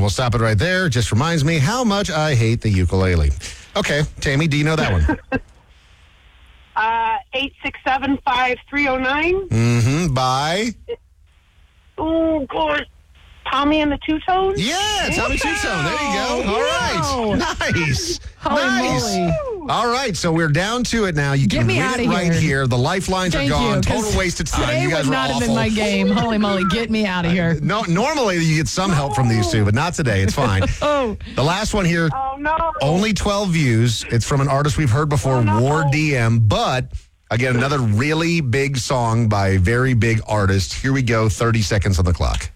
we'll stop it right there. Just reminds me how much I hate the ukulele. Okay, Tammy, do you know that one? 8675309. Mm-hmm. By? Oh, God. Tommy and the Two Tones? Yeah, Tommy Two Tone. There you go. All right. Nice. Holy nice. moly. All right, so we're down to it now. You Get can me win outta it right here. here. The lifelines Thank are gone. you, 'cause Total waste of time. Today You guys would were not awful. have been my game. Holy moly, get me out of here. No, normally you get some help from these two, but not today. It's fine. Oh. The last one here, Oh, no. only 12 views. It's from an artist we've heard before, War DM. But, again, another really big song by a very big artist. Here we go, 30 seconds on the clock.